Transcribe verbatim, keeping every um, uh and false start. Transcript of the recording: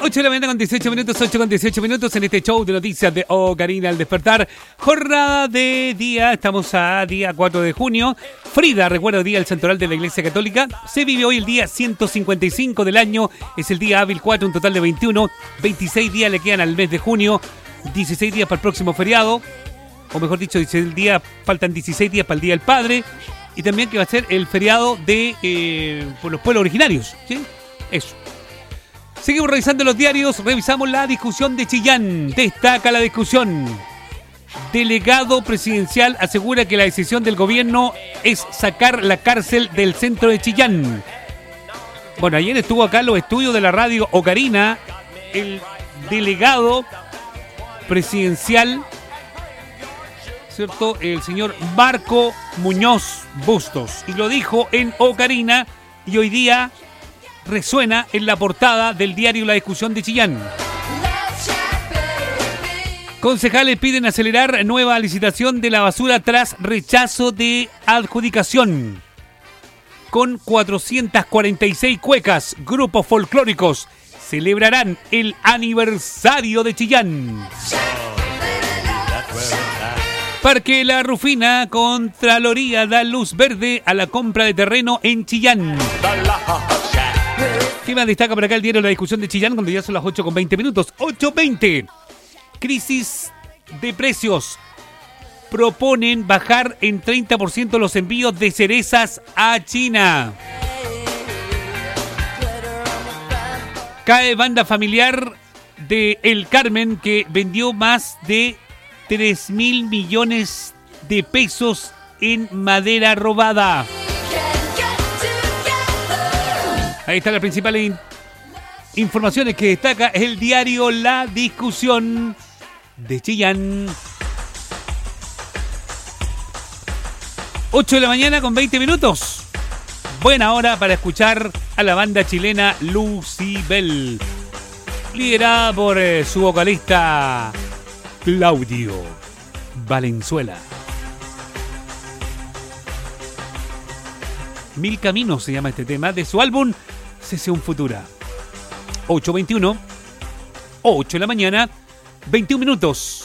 ocho de la mañana con dieciocho minutos, ocho con dieciocho minutos en este show de noticias de Ocarina al despertar. Jornada de día, estamos a día cuatro de junio. Frida, recuerda el día del santoral de la Iglesia Católica. Se vive hoy el día ciento cincuenta y cinco del año. Es el día hábil cuatro, un total de veintiuno. veintiséis días le quedan al mes de junio. dieciséis días para el próximo feriado. O mejor dicho, dieciséis días, faltan dieciséis días para el Día del Padre. Y también que va a ser el feriado de eh, por los pueblos originarios. ¿Sí? Eso. Seguimos revisando los diarios, revisamos la discusión de Chillán. Destaca la discusión. Delegado presidencial asegura que la decisión del gobierno es sacar la cárcel del centro de Chillán. Bueno, ayer estuvo acá en los estudios de la radio Ocarina el delegado presidencial, ¿cierto? El señor Marco Muñoz Bustos. Y lo dijo en Ocarina y hoy día resuena en la portada del diario La Discusión de Chillán. Concejales piden acelerar nueva licitación de la basura tras rechazo de adjudicación. Con cuatrocientas cuarenta y seis cuecas, grupos folclóricos celebrarán el aniversario de Chillán. Parque La Rufina, Contraloría da luz verde a la compra de terreno en Chillán. ¿Qué más destaca por acá el diario La Discusión de Chillán cuando ya son las ocho con veinte minutos? ocho veinte. Crisis de precios. Proponen bajar en treinta por ciento los envíos de cerezas a China. Cae banda familiar de El Carmen que vendió más de tres mil millones de pesos en madera robada. Ahí están las principales in- informaciones que destaca el diario La Discusión de Chillán. ocho de la mañana con veinte minutos. Buena hora para escuchar a la banda chilena Lucibel, liderada por eh, su vocalista Claudio Valenzuela. Mil Caminos se llama este tema de su álbum Sesión Futura. ocho veintiuno, ocho de la mañana, veintiún minutos.